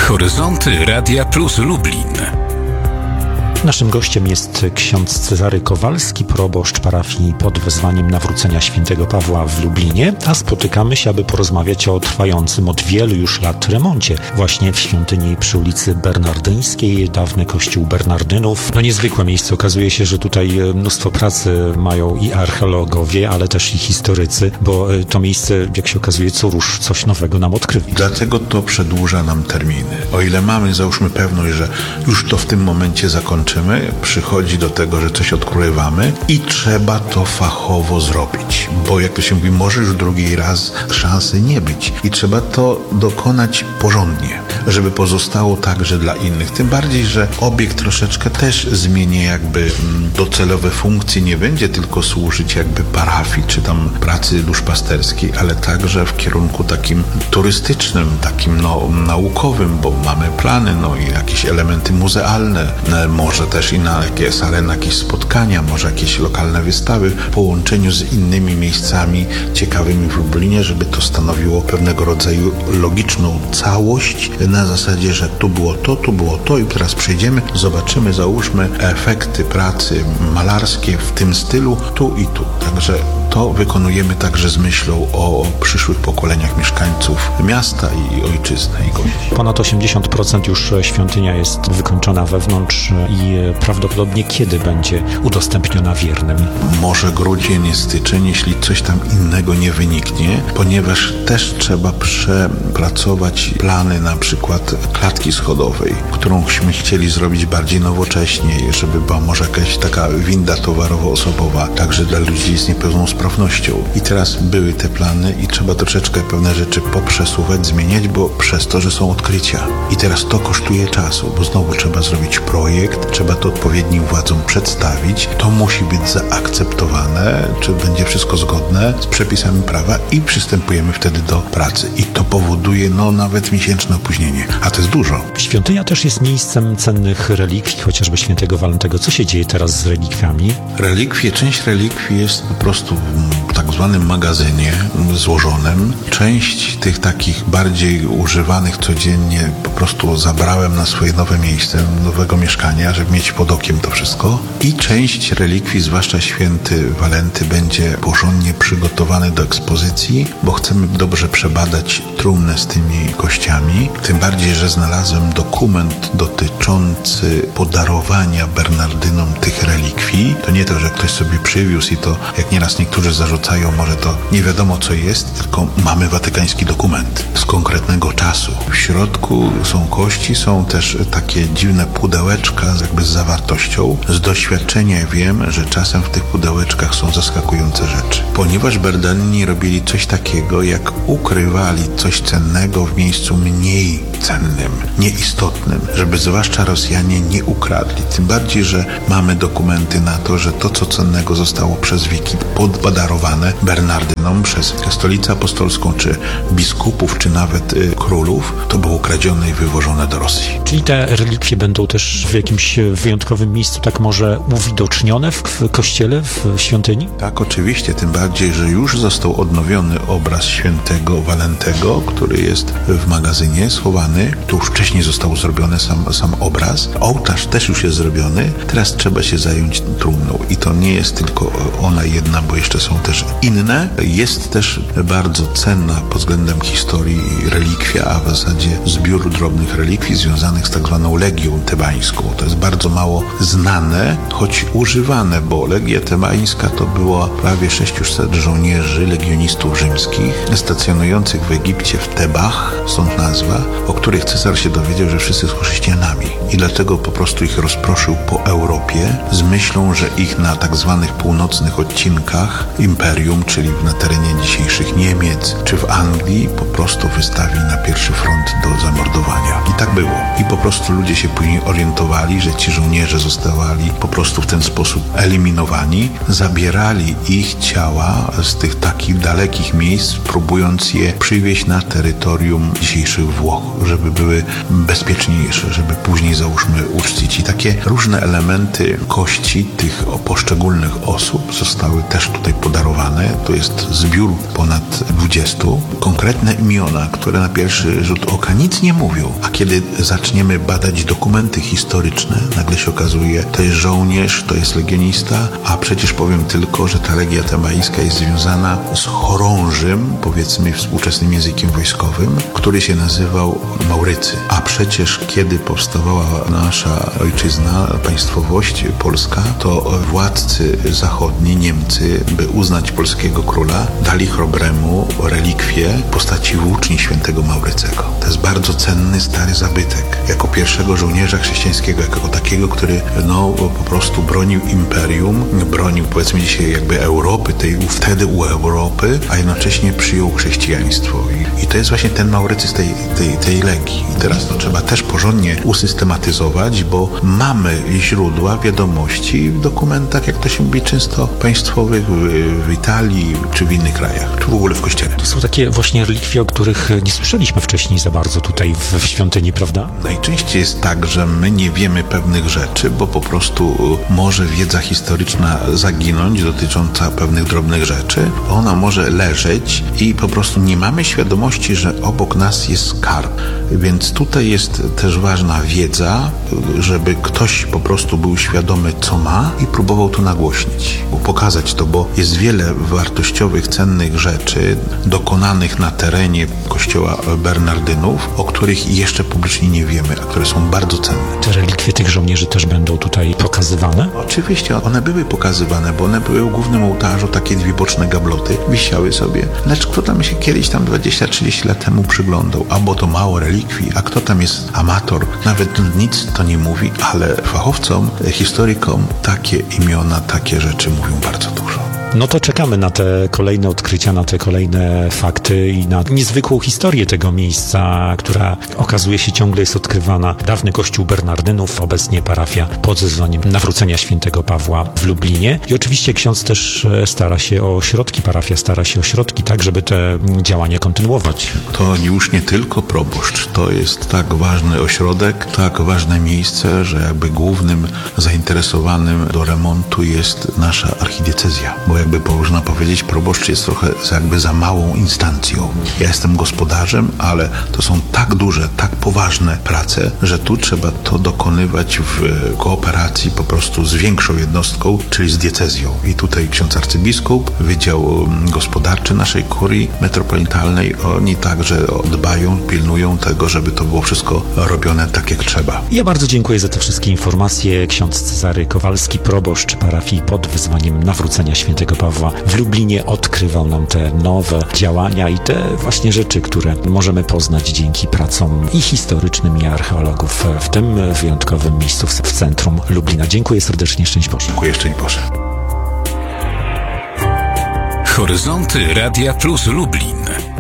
Horyzonty Radia Plus Lublin. Naszym gościem jest ksiądz Cezary Kowalski, proboszcz parafii pod wezwaniem nawrócenia świętego Pawła w Lublinie, a spotykamy się, aby porozmawiać o trwającym od wielu już lat remoncie właśnie w świątyni przy ulicy Bernardyńskiej, dawny kościół Bernardynów. No niezwykłe miejsce, okazuje się, że tutaj mnóstwo pracy mają i archeologowie, ale też i historycy, bo to miejsce, jak się okazuje, co rusz coś nowego nam odkrywa. Dlatego to przedłuża nam terminy. O ile mamy, załóżmy, pewność, że już to w tym momencie zakończymy, przychodzi do tego, że coś odkrywamy i trzeba to fachowo zrobić. Bo jak to się mówi, może już drugi raz szansy nie być. I trzeba to dokonać porządnie, żeby pozostało także dla innych. Tym bardziej, że obiekt troszeczkę też zmieni jakby docelowe funkcje. Nie będzie tylko służyć jakby parafii, czy tam pracy duszpasterskiej, ale także w kierunku takim turystycznym, takim naukowym, bo mamy plany, i jakieś elementy muzealne, może też i na jakieś sale, na jakieś spotkania, może jakieś lokalne wystawy w połączeniu z innymi miejscami ciekawymi w Lublinie, żeby to stanowiło pewnego rodzaju logiczną całość na zasadzie, że tu było to i teraz przejdziemy, zobaczymy, załóżmy efekty pracy malarskie w tym stylu tu i tu. Także to wykonujemy także z myślą o przyszłych pokoleniach mieszkańców miasta i ojczyzny i gości. Ponad 80% już świątynia jest wykończona wewnątrz i prawdopodobnie kiedy będzie udostępniona wiernym? Może grudzień, styczeń, jeśli coś tam innego nie wyniknie, ponieważ też trzeba przepracować plany na przykład klatki schodowej, którąśmy chcieli zrobić bardziej nowocześnie, żeby była może jakaś taka winda towarowo-osobowa, także dla ludzi z niepełnosprawnością. I teraz były te plany i trzeba troszeczkę pewne rzeczy poprzesuwać, zmieniać, bo przez to, że są odkrycia. I teraz to kosztuje czasu, bo znowu trzeba zrobić projekt, trzeba to odpowiednim władzom przedstawić, to musi być zaakceptowane, czy będzie wszystko zgodne z przepisami prawa i przystępujemy wtedy do pracy. I to powoduje nawet miesięczne opóźnienie, a to jest dużo. Świątynia też jest miejscem cennych relikwii, chociażby świętego Walentego. Co się dzieje teraz z relikwiami? Część relikwii jest po prostu w tak zwanym magazynie złożonym. Część tych takich bardziej używanych codziennie po prostu zabrałem na swoje nowe miejsce, nowego mieszkania, żeby mieć pod okiem to wszystko. I część relikwii, zwłaszcza święty Walenty, będzie porządnie przygotowany do ekspozycji, bo chcemy dobrze przebadać trumnę z tymi kościami. Tym bardziej, że znalazłem dokument dotyczący podarowania Bernardynom tych relikwii. To nie to, że ktoś sobie przywiózł i to, jak nieraz niektórzy zarzucają, może to nie wiadomo co jest, tylko mamy watykański dokument z konkretnego czasu. W środku są kości, są też takie dziwne pudełeczka jakby z zawartością. Z doświadczenia wiem, że czasem w tych pudełeczkach są zaskakujące rzeczy. Ponieważ Bernardyni robili coś takiego, jak ukrywali coś cennego w miejscu mniej cennym, nieistotnym, żeby zwłaszcza Rosjanie nie ukradli. Tym bardziej, że mamy dokumenty na to, że to, co cennego zostało przez wieki poddarowane Bernardynom przez Stolicę Apostolską, czy biskupów, czy nawet królów, to było kradzione i wywożone do Rosji. Czyli te relikwie będą też w jakimś wyjątkowym miejscu tak może uwidocznione w kościele, w świątyni? Tak, oczywiście, tym bardziej, że już został odnowiony obraz świętego Walentego, który jest w magazynie schowany. Tu już wcześniej został zrobiony sam obraz. Ołtarz też już jest zrobiony. Teraz trzeba się zająć trumną. I to nie jest tylko ona jedna, bo jeszcze są też inne. Jest też bardzo cenna pod względem historii relikwia, a w zasadzie zbiór drobnych relikwii związanych z tak zwaną Legią Tebańską. To jest bardzo mało znane, choć używane, bo Legia Tebańska to było prawie 600 żołnierzy, legionistów rzymskich, stacjonujących w Egipcie w Tebach, stąd nazwa, o których cesarz się dowiedział, że wszyscy są chrześcijanami. I dlatego po prostu ich rozproszył po Europie z myślą, że ich na tak zwanych północnych odcinkach imperium, czyli na terenie dzisiejszych Niemiec, czy w Anglii, po prostu wystawi na pierwszy front do zamordowania. I tak było. I po prostu ludzie się później orientowali, że ci żołnierze zostawali po prostu w ten sposób eliminowani, zabierali ich ciała z tych takich dalekich miejsc, próbując je przywieźć na terytorium dzisiejszych Włoch, żeby były bezpieczniejsze, żeby później, załóżmy, uczcić. I takie różne elementy kości tych poszczególnych osób zostały też tutaj podarowane. To jest zbiór ponad 20. Konkretne imiona, które na pierwszy rzut oka nic nie mówią, a kiedy zaczniemy badać dokumenty historyczne, nagle się okazuje, to jest żołnierz, to jest legionista, a przecież powiem tylko, że ta Legia Tebaiska jest związana z chorążym, powiedzmy współczesnym językiem wojskowym, który się nazywał Maurycy. A przecież kiedy powstawała nasza ojczyzna, państwowość polska, to władcy zachodni, Niemcy, by uznać polskiego króla, dali chrobremu relikwię w postaci włóczni świętego Maurycego. To jest bardzo cenny, stary zabytek. Jako pierwszego żołnierza chrześcijańskiego, jako takiego, który po prostu bronił imperium, bronił powiedzmy dzisiaj jakby Europy, wtedy u Europy, a jednocześnie przyjął chrześcijaństwo. I to jest właśnie ten Maurycy z tej Legii. I teraz to trzeba też porządnie usystematyzować, bo mamy źródła wiadomości w dokumentach, jak to się mówi, często państwowych w Italii czy w innych krajach, czy w ogóle w kościele. To są takie właśnie relikwie, o których nie słyszeliśmy wcześniej za bardzo tutaj w świątyni, prawda? Najczęściej jest tak, że my nie wiemy pewnych rzeczy, bo po prostu może wiedza historyczna zaginąć dotycząca pewnych drobnych rzeczy. Ona może leżeć i po prostu nie mamy świadomości, że obok nas jest skarb. Więc tutaj jest też ważna wiedza, żeby ktoś po prostu był świadomy, co ma i próbował to nagłośnić, pokazać to, bo jest wiele wartościowych, cennych rzeczy dokonanych na terenie kościoła Bernardynów, o których jeszcze publicznie nie wiemy, a które są bardzo cenne. Te relikwie tych żołnierzy też będą tutaj pokazywane? Oczywiście, one były pokazywane, bo one były w głównym ołtarzu, takie dwie boczne gabloty wisiały sobie, lecz kto tam się kiedyś 20-30 lat temu przyglądał, albo to mało relikwii, a kto tam jest amator, nawet nic to nie mówi, ale fachowcom, historykom takie imiona, takie rzeczy mówią bardzo dużo. No to czekamy na te kolejne odkrycia, na te kolejne fakty i na niezwykłą historię tego miejsca, która okazuje się ciągle jest odkrywana. Dawny kościół Bernardynów, obecnie parafia pod wezwaniem Nawrócenia Świętego Pawła w Lublinie. I oczywiście ksiądz też stara się o środki, parafia stara się o środki, tak żeby te działania kontynuować. To już nie tylko proboszcz, to jest tak ważny ośrodek, tak ważne miejsce, że jakby głównym zainteresowanym do remontu jest nasza archidiecezja, bo jakby można powiedzieć, proboszcz jest trochę jakby za małą instancją. Ja jestem gospodarzem, ale to są tak duże, tak poważne prace, że tu trzeba to dokonywać w kooperacji po prostu z większą jednostką, czyli z diecezją. I tutaj ksiądz arcybiskup, Wydział Gospodarczy naszej kurii metropolitalnej, oni także dbają, pilnują tego, żeby to było wszystko robione tak, jak trzeba. Ja bardzo dziękuję za te wszystkie informacje. Ksiądz Cezary Kowalski, proboszcz parafii pod wezwaniem Nawrócenia Świętego Pawła w Lublinie, odkrywał nam te nowe działania i te właśnie rzeczy, które możemy poznać dzięki pracom i historycznym, i archeologów w tym wyjątkowym miejscu w centrum Lublina. Dziękuję serdecznie, szczęść Boże. Dziękuję, szczęść Boże. Horyzonty Radia Plus Lublin.